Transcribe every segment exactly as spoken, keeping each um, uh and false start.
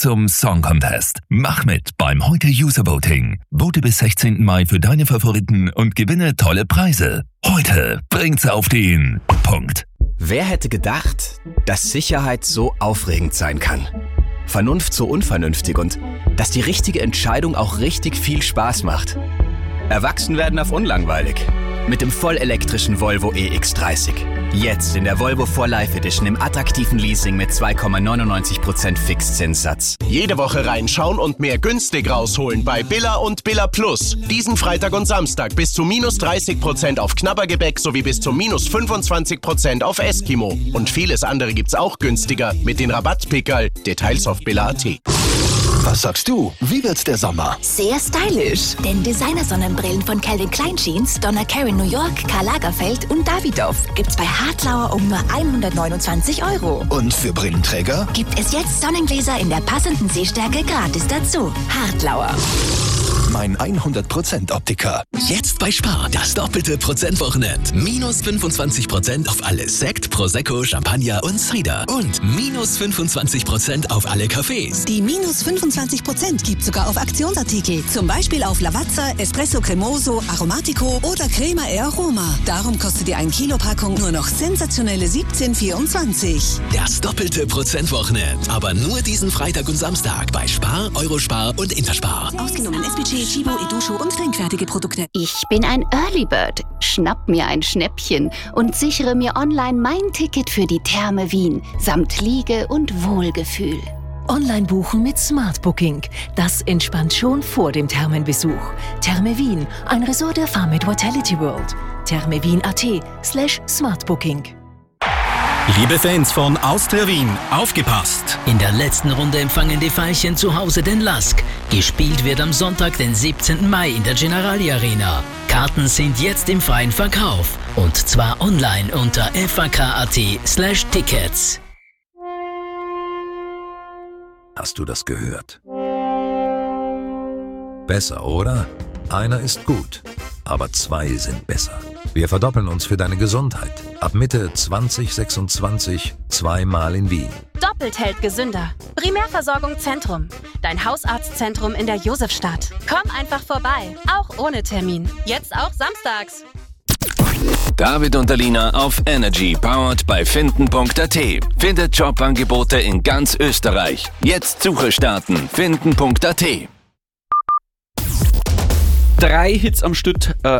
zum Song Contest. Mach mit beim Heute User Voting. Vote bis sechzehnten Mai für deine Favoriten und gewinne tolle Preise. Heute bringt's auf den Punkt. Wer hätte gedacht, dass Sicherheit so aufregend sein kann? Vernunft so unvernünftig und dass die richtige Entscheidung auch richtig viel Spaß macht. Erwachsen werden auf unlangweilig. Mit dem vollelektrischen Volvo E X dreißig. Jetzt in der Volvo vier Life Edition im attraktiven Leasing mit zwei Komma neunundneunzig Prozent Fixzinssatz. Jede Woche reinschauen und mehr günstig rausholen bei Billa und Billa Plus. Diesen Freitag und Samstag bis zu minus dreißig Prozent auf Knabbergebäck sowie bis zu minus fünfundzwanzig Prozent auf Eskimo. Und vieles andere gibt's auch günstiger mit den Rabattpickerl. Details auf billa punkt at. Was sagst du? Wie wird's der Sommer? Sehr stylisch. Denn Designer-Sonnenbrillen von Calvin Klein Jeans, Donna Karan New York, Karl Lagerfeld und Davidoff gibt's bei Hartlauer um nur hundertneunundzwanzig Euro. Und für Brillenträger? Gibt es jetzt Sonnengläser in der passenden Sehstärke gratis dazu. Hartlauer. Mein hundert Prozent Optiker. Jetzt bei Spar, das doppelte Prozentwochenend. Minus fünfundzwanzig Prozent auf alles Sekt, Prosecco, Champagner und Cider. Und minus fünfundzwanzig Prozent auf alle Cafés. Die minus fünfundzwanzig Prozent gibt sogar auf Aktionsartikel. Zum Beispiel auf Lavazza, Espresso Cremoso, Aromatico oder Crema e Aroma. Darum kostet die ein Kilo Packung nur noch sensationelle siebzehn vierundzwanzig. Das doppelte Prozentwochenend. Aber nur diesen Freitag und Samstag bei Spar, Eurospar und Interspar. Ausgenommen S B G, Chibo, Edusho und trinkfertige Produkte. Ich bin ein Early Bird. Schnapp mir ein Schnäppchen und sichere mir online mein Ticket für die Therme Wien samt Liege und Wohlgefühl. Online buchen mit Smart Booking. Das entspannt schon vor dem Thermenbesuch. Therme Wien, ein Resort der Farmit Vitality World. thermewien.at slash smartbooking. Liebe Fans von Austria Wien, aufgepasst! In der letzten Runde empfangen die Veilchen zu Hause den Lask. Gespielt wird am Sonntag, den siebzehnten Mai in der Generali Arena. Karten sind jetzt im freien Verkauf. Und zwar online unter fak.at slash tickets. Hast du das gehört? Besser, oder? Einer ist gut, aber zwei sind besser. Wir verdoppeln uns für deine Gesundheit. Ab Mitte zwanzig sechsundzwanzig zweimal in Wien. Doppelt hält gesünder. Primärversorgung Zentrum. Dein Hausarztzentrum in der Josefstadt. Komm einfach vorbei, auch ohne Termin. Jetzt auch samstags. David und Alina auf Energy, powered by finden punkt at. Findet Jobangebote in ganz Österreich. Jetzt Suche starten, finden punkt at. Drei Hits am Stück. Äh,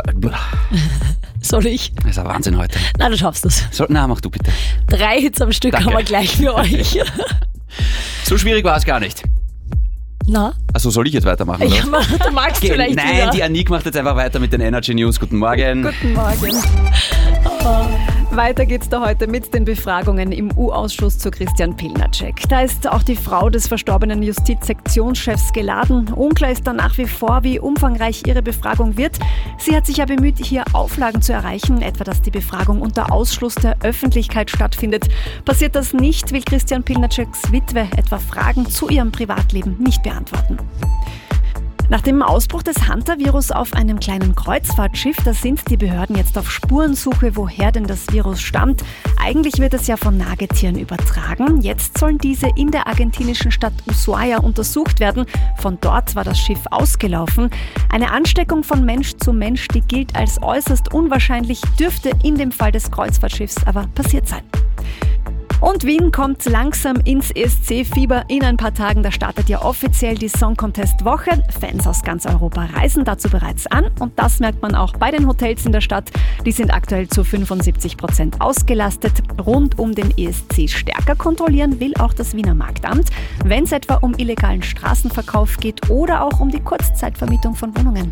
Soll ich? Das ist ein Wahnsinn heute. Na, du schaffst das. So, na, mach du bitte. Drei Hits am Stück Danke. haben wir gleich für euch. So schwierig war es gar nicht. Na? Also soll ich jetzt weitermachen? Oder? Ja, du magst okay, vielleicht Nein, wieder. die Anik macht jetzt einfach weiter mit den Energy News. Guten Morgen. Guten Morgen. Oh. Weiter geht's da heute mit den Befragungen im U-Ausschuss zu Christian Pilnacek. Da ist auch die Frau des verstorbenen Justizsektionschefs geladen. Unklar ist dann nach wie vor, wie umfangreich ihre Befragung wird. Sie hat sich ja bemüht, hier Auflagen zu erreichen, etwa dass die Befragung unter Ausschluss der Öffentlichkeit stattfindet. Passiert das nicht, will Christian Pilnaceks Witwe etwa Fragen zu ihrem Privatleben nicht beantworten. Nach dem Ausbruch des Hunter-Virus auf einem kleinen Kreuzfahrtschiff, da sind die Behörden jetzt auf Spurensuche, woher denn das Virus stammt. Eigentlich wird es ja von Nagetieren übertragen. Jetzt sollen diese in der argentinischen Stadt Ushuaia untersucht werden. Von dort war das Schiff ausgelaufen. Eine Ansteckung von Mensch zu Mensch, die gilt als äußerst unwahrscheinlich, dürfte in dem Fall des Kreuzfahrtschiffs aber passiert sein. Und Wien kommt langsam ins E S C-Fieber. In ein paar Tagen, da startet ja offiziell die Song Contest-Woche. Fans aus ganz Europa reisen dazu bereits an. Und das merkt man auch bei den Hotels in der Stadt. Die sind aktuell zu fünfundsiebzig Prozent ausgelastet. Rund um den E S C stärker kontrollieren will auch das Wiener Marktamt, wenn es etwa um illegalen Straßenverkauf geht oder auch um die Kurzzeitvermietung von Wohnungen.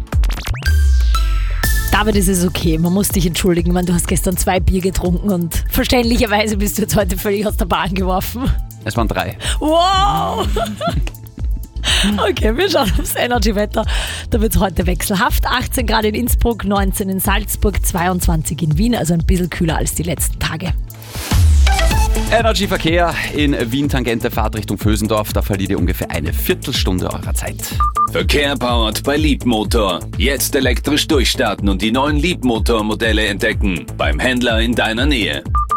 David, ist es okay, man muss dich entschuldigen, man, du hast gestern zwei Bier getrunken und verständlicherweise bist du jetzt heute völlig aus der Bahn geworfen. Es waren drei. Wow! Okay, wir schauen aufs Energy-Wetter. Da wird es heute wechselhaft. achtzehn Grad in Innsbruck, neunzehn in Salzburg, zweiundzwanzig in Wien, also ein bisschen kühler als die letzten Tage. Energy Verkehr in Wien, Tangente, Fahrt Richtung Vösendorf. Da verliert ihr ungefähr eine Viertelstunde eurer Zeit. Verkehr powered bei Leapmotor. Jetzt elektrisch durchstarten und die neuen Leapmotor-Modelle entdecken. Beim Händler in deiner Nähe.